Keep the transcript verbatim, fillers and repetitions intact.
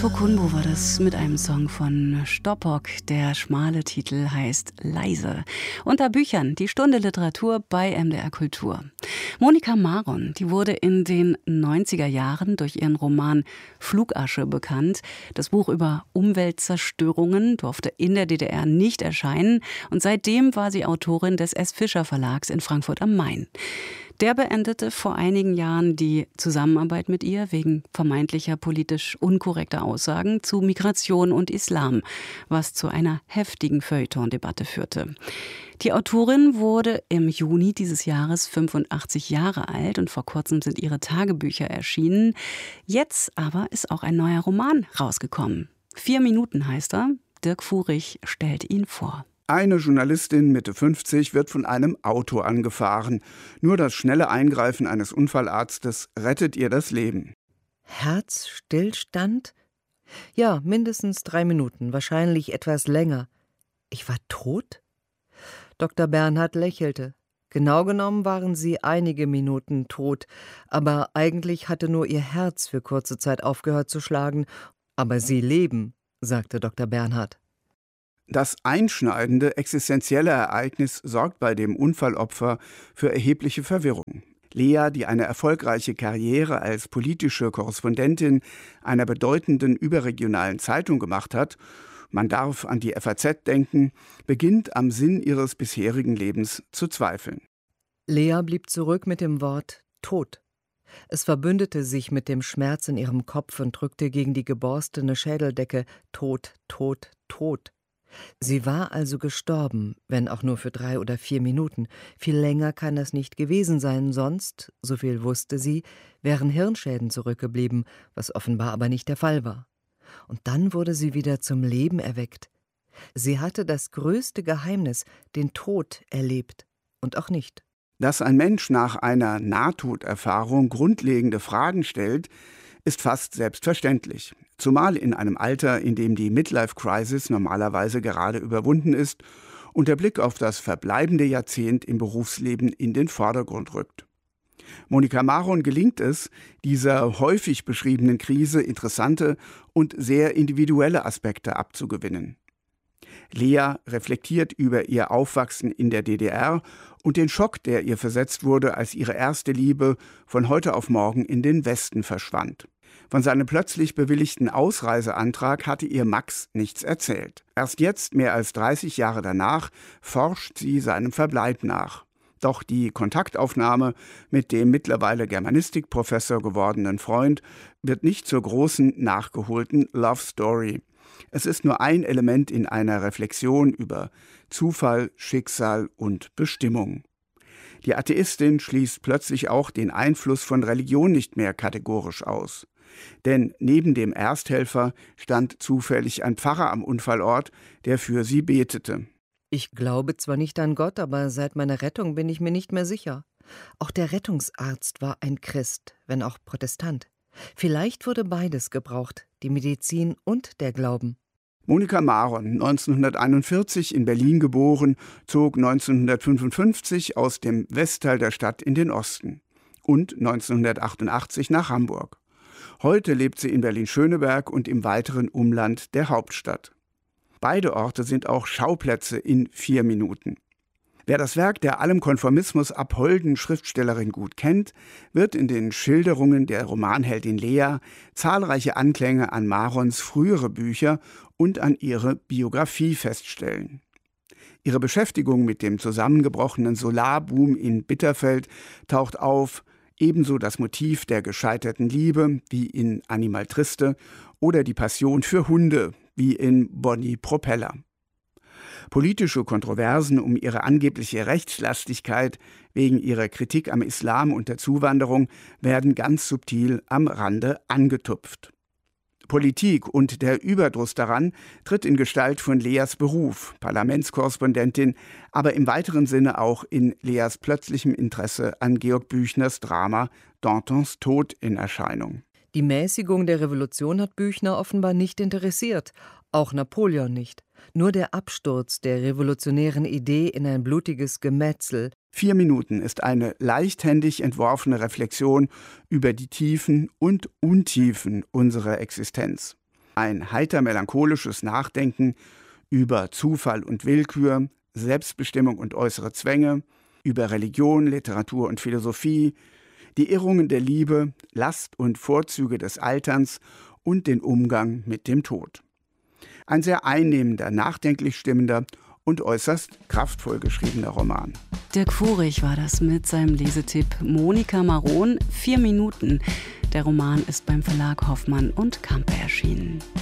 Tokunbo war das mit einem Song von Stoppock. Der schmale Titel heißt Leise. Unter Büchern die Stunde Literatur bei M D R Kultur. Monika Maron, die wurde in den neunziger Jahren durch ihren Roman Flugasche bekannt. Das Buch über Umweltzerstörungen durfte in der D D R nicht erscheinen. Und seitdem war sie Autorin des S. Fischer Verlags in Frankfurt am Main. Der beendete vor einigen Jahren die Zusammenarbeit mit ihr wegen vermeintlicher politisch unkorrekter Aussagen zu Migration und Islam, was zu einer heftigen Feuilleton-Debatte führte. Die Autorin wurde im Juni dieses Jahres fünfundachtzig Jahre alt und vor kurzem sind ihre Tagebücher erschienen. Jetzt aber ist auch ein neuer Roman rausgekommen. Vier Minuten heißt er. Dirk Furich stellt ihn vor. Eine Journalistin Mitte fünfzig wird von einem Auto angefahren. Nur das schnelle Eingreifen eines Unfallarztes rettet ihr das Leben. Herzstillstand? Ja, mindestens drei Minuten, wahrscheinlich etwas länger. Ich war tot? Doktor Bernhard lächelte. Genau genommen waren sie einige Minuten tot, aber eigentlich hatte nur ihr Herz für kurze Zeit aufgehört zu schlagen. Aber sie leben, sagte Doktor Bernhard. Das einschneidende, existenzielle Ereignis sorgt bei dem Unfallopfer für erhebliche Verwirrung. Lea, die eine erfolgreiche Karriere als politische Korrespondentin einer bedeutenden überregionalen Zeitung gemacht hat, man darf an die F A Z denken, beginnt am Sinn ihres bisherigen Lebens zu zweifeln. Lea blieb zurück mit dem Wort Tod. Es verbündete sich mit dem Schmerz in ihrem Kopf und drückte gegen die geborstene Schädeldecke Tod, Tod, Tod. Sie war also gestorben, wenn auch nur für drei oder vier Minuten. Viel länger kann das nicht gewesen sein, sonst, so viel wusste sie, wären Hirnschäden zurückgeblieben, was offenbar aber nicht der Fall war. Und dann wurde sie wieder zum Leben erweckt. Sie hatte das größte Geheimnis, den Tod, erlebt und auch nicht. Dass ein Mensch nach einer Nahtoderfahrung grundlegende Fragen stellt, ist fast selbstverständlich. Zumal in einem Alter, in dem die Midlife-Crisis normalerweise gerade überwunden ist und der Blick auf das verbleibende Jahrzehnt im Berufsleben in den Vordergrund rückt. Monika Maron gelingt es, dieser häufig beschriebenen Krise interessante und sehr individuelle Aspekte abzugewinnen. Lea reflektiert über ihr Aufwachsen in der D D R und den Schock, der ihr versetzt wurde, als ihre erste Liebe von heute auf morgen in den Westen verschwand. Von seinem plötzlich bewilligten Ausreiseantrag hatte ihr Max nichts erzählt. Erst jetzt, mehr als dreißig Jahre danach, forscht sie seinem Verbleib nach. Doch die Kontaktaufnahme mit dem mittlerweile Germanistikprofessor gewordenen Freund wird nicht zur großen, nachgeholten Love Story. Es ist nur ein Element in einer Reflexion über Zufall, Schicksal und Bestimmung. Die Atheistin schließt plötzlich auch den Einfluss von Religion nicht mehr kategorisch aus. Denn neben dem Ersthelfer stand zufällig ein Pfarrer am Unfallort, der für sie betete. Ich glaube zwar nicht an Gott, aber seit meiner Rettung bin ich mir nicht mehr sicher. Auch der Rettungsarzt war ein Christ, wenn auch Protestant. Vielleicht wurde beides gebraucht, die Medizin und der Glauben. Monika Maron, neunzehnhunderteinundvierzig in Berlin geboren, zog neunzehnhundertfünfundfünfzig aus dem Westteil der Stadt in den Osten und neunzehnhundertachtundachtzig nach Hamburg. Heute lebt sie in Berlin-Schöneberg und im weiteren Umland der Hauptstadt. Beide Orte sind auch Schauplätze in vier Minuten. Wer das Werk der allem Konformismus abholden Schriftstellerin gut kennt, wird in den Schilderungen der Romanheldin Lea zahlreiche Anklänge an Marons frühere Bücher und an ihre Biografie feststellen. Ihre Beschäftigung mit dem zusammengebrochenen Solarboom in Bitterfeld taucht auf, ebenso das Motiv der gescheiterten Liebe wie in Animal Triste oder die Passion für Hunde wie in Bonnie Propeller. Politische Kontroversen um ihre angebliche Rechtslastigkeit wegen ihrer Kritik am Islam und der Zuwanderung werden ganz subtil am Rande angetupft. Politik und der Überdruss daran tritt in Gestalt von Leas Beruf, Parlamentskorrespondentin, aber im weiteren Sinne auch in Leas plötzlichem Interesse an Georg Büchners Drama Dantons Tod in Erscheinung. Die Mäßigung der Revolution hat Büchner offenbar nicht interessiert, auch Napoleon nicht. Nur der Absturz der revolutionären Idee in ein blutiges Gemetzel. Vier Minuten ist eine leichthändig entworfene Reflexion über die Tiefen und Untiefen unserer Existenz. Ein heiter melancholisches Nachdenken über Zufall und Willkür, Selbstbestimmung und äußere Zwänge, über Religion, Literatur und Philosophie, die Irrungen der Liebe, Last und Vorzüge des Alterns und den Umgang mit dem Tod. Ein sehr einnehmender, nachdenklich stimmender und äußerst kraftvoll geschriebener Roman. Dirk Furich war das mit seinem Lesetipp Monika Maron, vier Minuten. Der Roman ist beim Verlag Hoffmann und Campe erschienen.